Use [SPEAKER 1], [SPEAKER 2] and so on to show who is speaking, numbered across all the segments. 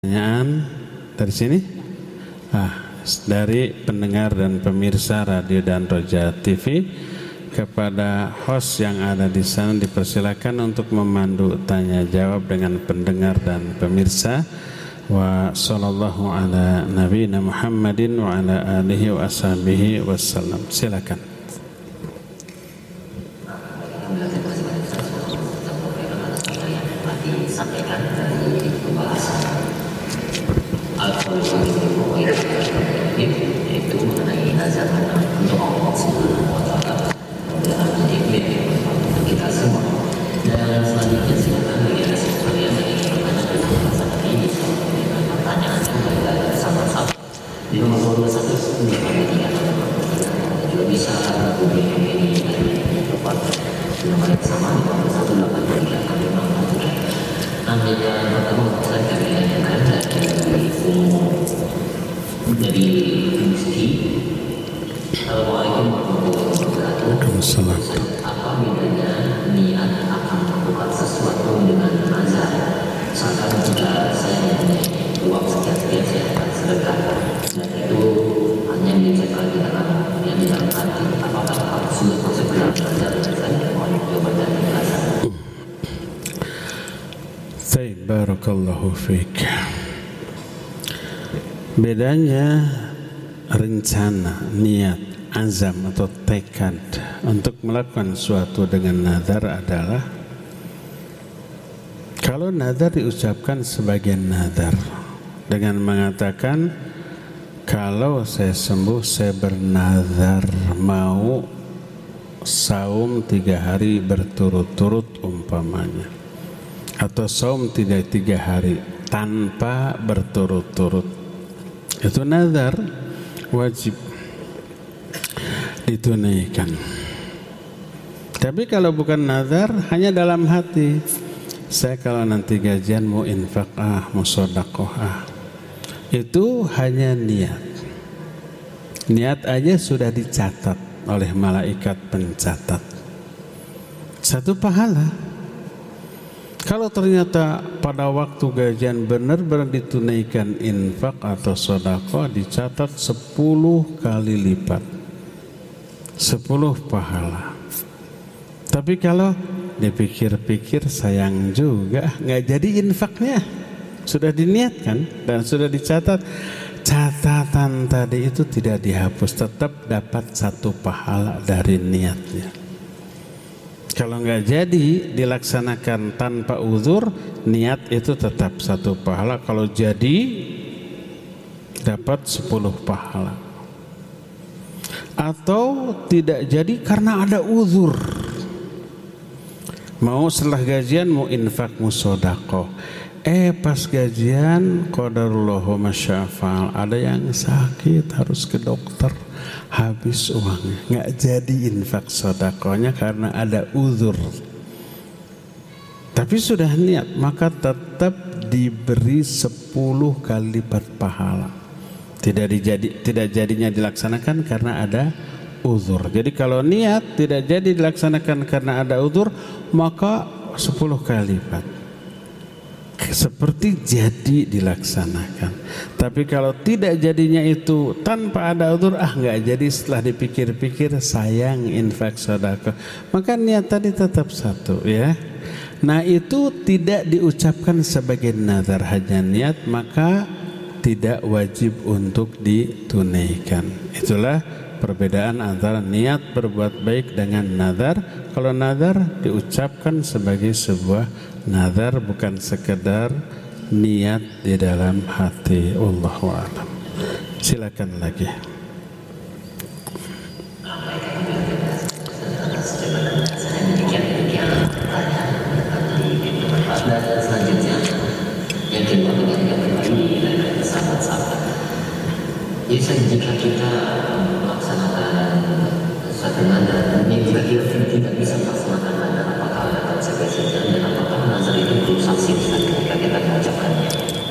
[SPEAKER 1] Pertanyaan dari sini? Dari pendengar dan pemirsa radio dan Roja TV, kepada host yang ada di sana dipersilakan untuk memandu tanya jawab dengan pendengar dan pemirsa. Wa sallallahu ala nabiyina Muhammadin wa ala alihi wa ashabihi wassalam. Silakan.
[SPEAKER 2] Yaitu mengenai azab untuk Allah Subhanahu wa Ta'ala untuk kita semua. Dan selanjutnya silakan bagi ada sekalian yang ingin bertanya tentang pembahasan ini dengan pertanyaan kepada sama-sama di nomor 21 di juga bisa hubungi ini dari tempat di nomor yang sama di nomor 183 Nanti yang pertama saya akan menanyakan dari Rizki. Assalamualaikum warahmatullahi wabarakatuh. Apa bedanya niat akan melakukan sesuatu dengan nazar? Misalkan jika saya mempunyai uang sekian saya akan sedekah dan itu hanya diucapkan di dalam hati. Apakah hal tersebut masuk ke dalam nazar? Saya mohon jawaban dari penjelasan.
[SPEAKER 1] Barakallahu fiik. Bedanya rencana, niat, azam atau tekad untuk melakukan suatu dengan nazar adalah kalau nazar diucapkan sebagai nazar dengan mengatakan kalau saya sembuh saya bernazar mau saum 3 hari berturut-turut umpamanya, atau saum 3 hari tanpa berturut-turut, itu nazar wajib ditunaikan. Tapi kalau bukan nazar, hanya dalam hati, saya kalau nanti gajian mau infak mau sedekah itu hanya niat. Niat aja sudah dicatat oleh malaikat pencatat, satu pahala. Kalau ternyata pada waktu gajian benar-benar ditunaikan infak atau sedekah, dicatat 10 kali lipat, 10 pahala. Tapi kalau dipikir-pikir sayang juga, nggak jadi infaknya, sudah diniatkan dan sudah dicatat, catatan tadi itu tidak dihapus, tetap dapat 1 pahala dari niatnya. Kalau nggak jadi dilaksanakan tanpa uzur, niat itu tetap 1 pahala. Kalau jadi dapat 10 pahala. Atau tidak jadi karena ada uzur. Mau setelah gajian mau infak mau sedekah, pas gajian qadarullahu masyafa'al, ada yang sakit harus ke dokter, habis uangnya, nggak jadi infak sedekahnya karena ada uzur. Tapi sudah niat, maka tetap diberi 10 kali lipat pahala. Tidak jadinya dilaksanakan karena ada uzur. Jadi kalau niat tidak jadi dilaksanakan karena ada uzur, maka 10 kali lipat seperti jadi dilaksanakan. Tapi kalau tidak jadinya itu tanpa ada uzur, nggak jadi, setelah dipikir-pikir sayang infak sedekah, maka niat tadi tetap 1 ya. Nah itu tidak diucapkan sebagai nazar, hanya niat, maka tidak wajib untuk ditunaikan. Itulah perbedaan antara niat berbuat baik dengan nazar. Kalau nazar diucapkan sebagai sebuah nazar, bukan sekedar niat di dalam hati. Wallahu a'lam. Silakan lagi.
[SPEAKER 2] Selanjutnya yang kedua yang berbagi dari sahabat-sahabat. Jadi jika kita melaksanakan suatu nazar, ini jika kita tidak bisa melaksanakan nazar, apakah ada konsekuensinya dan apakah nazar itu perlu saksi ketika kita mengucapkannya?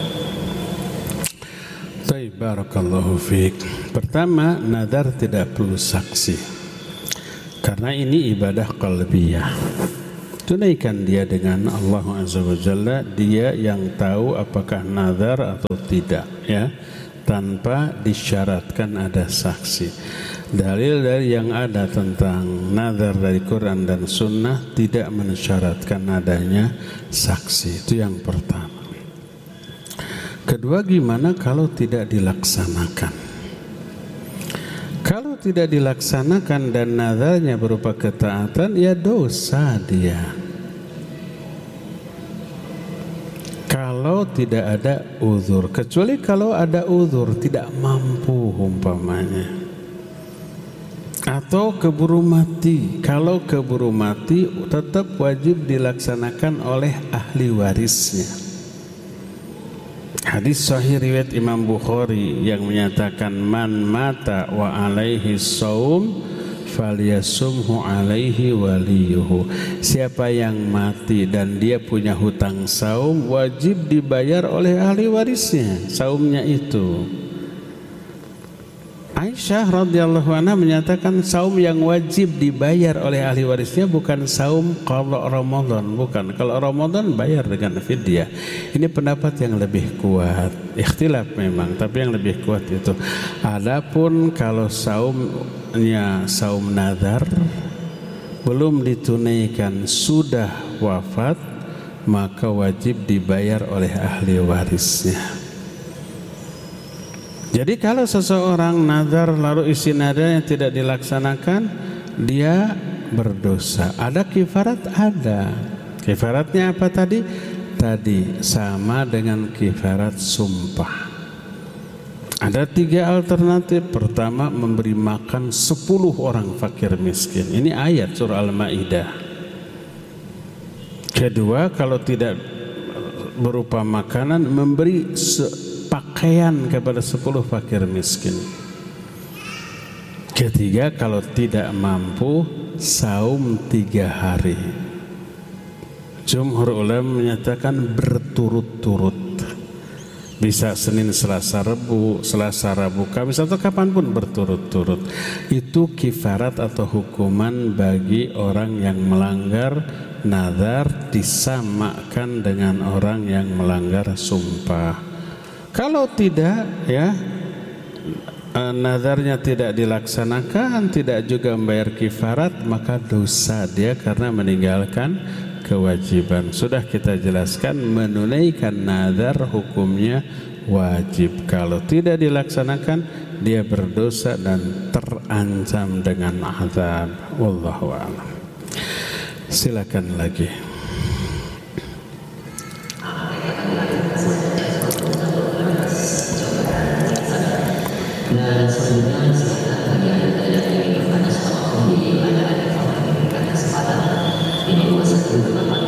[SPEAKER 1] Baik, barakallahu fiik. Pertama, nazar tidak perlu saksi karena ini ibadah qalbiyah. tunaikan dia dengan Allah Azza wa Jalla. Dia yang tahu apakah nazar atau tidak, ya, tanpa disyaratkan ada saksi. Dalil dari yang ada tentang nazar dari Quran dan Sunnah tidak mensyaratkan adanya saksi. Itu yang pertama. Kedua, gimana kalau tidak dilaksanakan? Kalau tidak dilaksanakan dan nazarnya berupa ketaatan, ya dosa dia. Kalau tidak ada uzur, kecuali kalau ada uzur, tidak mampu umpamanya, atau keburu mati. Kalau keburu mati tetap wajib dilaksanakan oleh ahli warisnya. Hadis sahih riwayat Imam Bukhari yang menyatakan man mata wa alaihi shaum falyasumhu alaihi waliyuhu. Siapa yang mati dan dia punya hutang saum, wajib dibayar oleh ahli warisnya saumnya itu. Aisyah radhiyallahu anha menyatakan saum yang wajib dibayar oleh ahli warisnya bukan saum qadha Ramadan, bukan. Kalau Ramadan bayar dengan fidyah. Ini pendapat yang lebih kuat. Ikhtilaf memang, tapi yang lebih kuat itu. Adapun kalau saumnya saum nazar belum ditunaikan, sudah wafat, maka wajib dibayar oleh ahli warisnya. Jadi kalau seseorang nazar lalu isi nadarnya tidak dilaksanakan, dia berdosa. Ada kifarat? Ada. Kifaratnya apa tadi? Tadi sama dengan kifarat sumpah. Ada 3 alternatif. Pertama, memberi makan 10 orang fakir miskin. Ini ayat surah Al-Maidah. Kedua, kalau tidak berupa makanan, memberi pakaian kepada 10 fakir miskin. Ketiga, kalau tidak mampu, saum 3 hari. Jumhur ulama menyatakan berturut-turut. Bisa Senin, Selasa, Rabu, Kamis, atau kapanpun berturut-turut. Itu kifarat atau hukuman bagi orang yang melanggar nazar, disamakan dengan orang yang melanggar sumpah. Kalau tidak, ya, nazarnya tidak dilaksanakan, tidak juga membayar kifarat, maka dosa dia karena meninggalkan kewajiban. Sudah kita jelaskan, menunaikan nazar hukumnya wajib. Kalau tidak dilaksanakan, dia berdosa dan terancam dengan azab. Wallahu a'lam. Silakan lagi.
[SPEAKER 2] Dan sebenarnya silakan bagi anda yang ingin kepada siapapun di ada kesempatan ini 21